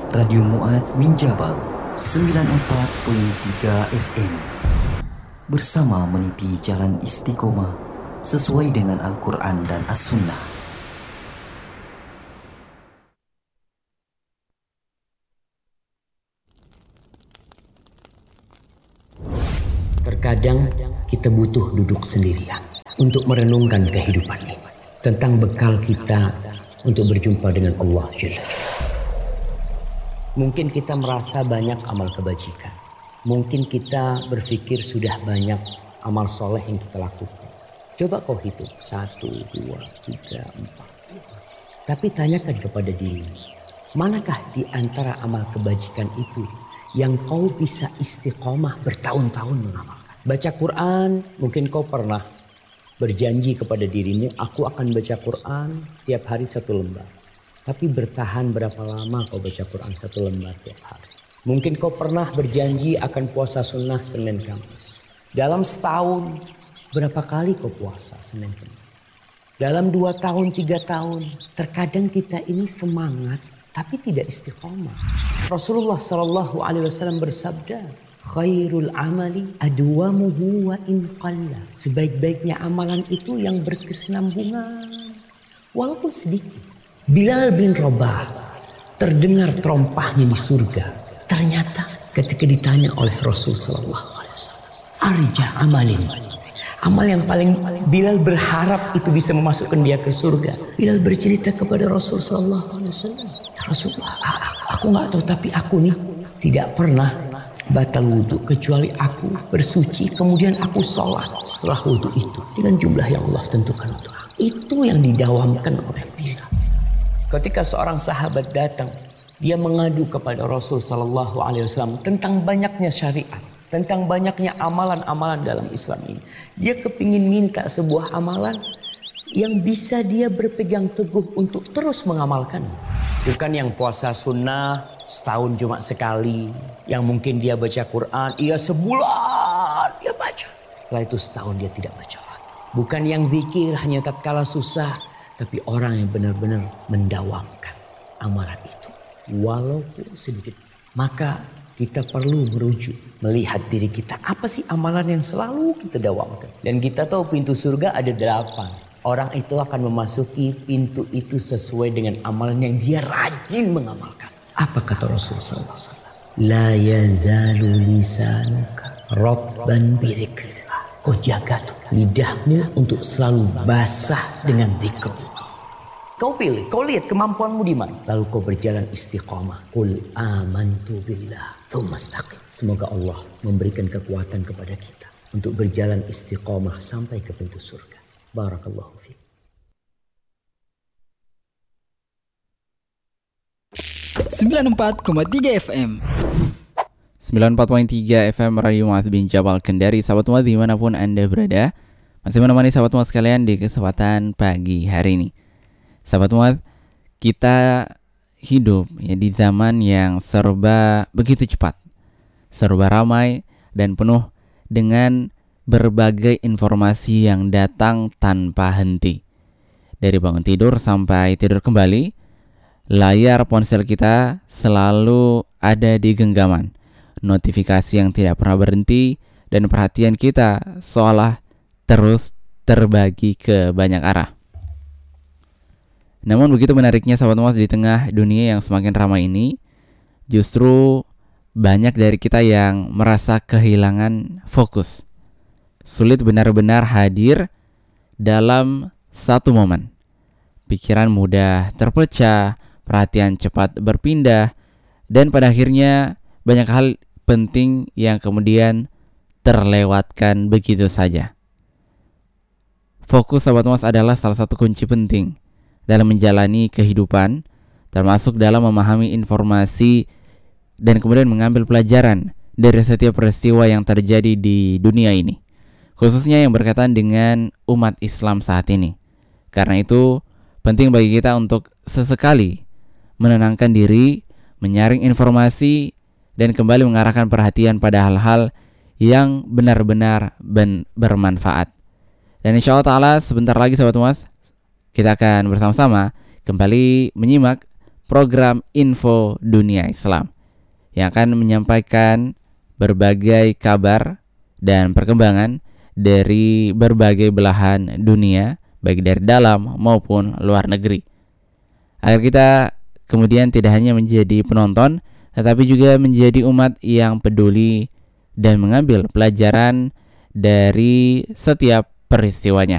Radio Mu'adz bin Jabal 94.3 FM. Bersama meniti jalan istiqomah sesuai dengan Al-Quran dan As-Sunnah. Terkadang kita butuh duduk sendirian untuk merenungkan kehidupan ini, tentang bekal kita untuk berjumpa dengan Allah Jalla. Mungkin kita merasa banyak amal kebajikan. Mungkin kita berpikir sudah banyak amal soleh yang kita lakukan. Coba kau hitung 1, 2, 3, 4. Tapi tanyakan kepada diri, manakah di antara amal kebajikan itu yang kau bisa istiqomah bertahun-tahun mengamalkan? Baca Quran, mungkin kau pernah berjanji kepada dirimu, aku akan baca Quran tiap hari 1 lembar. Tapi bertahan berapa lama kau baca Quran 1 lembar tiap hari? Mungkin kau pernah berjanji akan puasa sunnah Senin Kamis. Dalam setahun, berapa kali kau puasa Senin Kamis? Dalam 2 tahun, 3 tahun, terkadang kita ini semangat tapi tidak istiqomah. Rasulullah SAW bersabda, khairul amali adwamuhu wa in qalla. Sebaik-baiknya amalan itu yang berkesinambungan walaupun sedikit. Bilal bin Rabah terdengar terompahnya di surga. Ternyata ketika ditanya oleh Rasul SAW, arja amalin, amal yang paling Bilal berharap itu bisa memasukkan dia ke surga. Bilal bercerita kepada Rasul SAW, Rasulullah, aku nggak tahu, tapi aku nih tidak pernah batal wudhu kecuali aku bersuci kemudian aku sholat setelah wudhu itu dengan jumlah yang Allah tentukan untuk aku. Itu yang didawamkan oleh Bilal. Ketika seorang sahabat datang, dia mengadu kepada Rasul Sallallahu Alaihi Wasallam tentang banyaknya syariat, tentang banyaknya amalan-amalan dalam Islam ini. Dia kepingin minta sebuah amalan yang bisa dia berpegang teguh untuk terus mengamalkan. Bukan yang puasa sunnah setahun cuma sekali, yang mungkin dia baca Quran, ia sebulan dia baca. Setelah itu setahun dia tidak baca lagi. Bukan yang zikir hanya tatkala susah, tapi orang yang benar-benar mendawamkan amalan itu walaupun sedikit. Maka kita perlu merujuk, melihat diri kita, apa sih amalan yang selalu kita dawamkan. Dan kita tahu pintu surga ada 8. Orang itu akan memasuki pintu itu sesuai dengan amalan yang dia rajin mengamalkan. Apa kata Rasulullah SAW? La yazalu lisanuka ratban bidzikrillah. Kau jaga tuh lidahmu untuk selalu basah dengan zikr. Kau pilih, kau lihat kemampuanmu di mana. Lalu kau berjalan istiqamah. Qul amantu billah tsumma istaqim. Semoga Allah memberikan kekuatan kepada kita untuk berjalan istiqamah sampai ke pintu surga. Barakallahu fiik. 94,3 FM. 94.3 FM Radio Mu'adz bin Jabal Kendari. Sahabat Mu'adz dimanapun Anda berada, masih menemani sahabat Mu'adz sekalian di kesempatan pagi hari ini. Sahabat Mu'adz, kita hidup ya di zaman yang serba begitu cepat, serba ramai dan penuh dengan berbagai informasi yang datang tanpa henti. Dari bangun tidur sampai tidur kembali, layar ponsel kita selalu ada di genggaman. Notifikasi yang tidak pernah berhenti dan perhatian kita seolah terus terbagi ke banyak arah. Namun begitu menariknya sahabat Mu'adz, di tengah dunia yang semakin ramai ini, justru banyak dari kita yang merasa kehilangan fokus. Sulit benar-benar hadir dalam satu momen. Pikiran mudah terpecah, perhatian cepat berpindah, dan pada akhirnya banyak hal penting yang kemudian terlewatkan begitu saja. Fokus sahabat Mu'adz adalah salah satu kunci penting dalam menjalani kehidupan, termasuk dalam memahami informasi dan kemudian mengambil pelajaran dari setiap peristiwa yang terjadi di dunia ini, khususnya yang berkaitan dengan umat Islam saat ini. Karena itu penting bagi kita untuk sesekali menenangkan diri, menyaring informasi, dan kembali mengarahkan perhatian pada hal-hal yang benar-benar bermanfaat. Dan insya Allah ta'ala sebentar lagi sahabat Mu'adz, kita akan bersama-sama kembali menyimak program Info Dunia Islam yang akan menyampaikan berbagai kabar dan perkembangan dari berbagai belahan dunia, baik dari dalam maupun luar negeri. Agar kita kemudian tidak hanya menjadi penonton, tetapi juga menjadi umat yang peduli dan mengambil pelajaran dari setiap peristiwanya.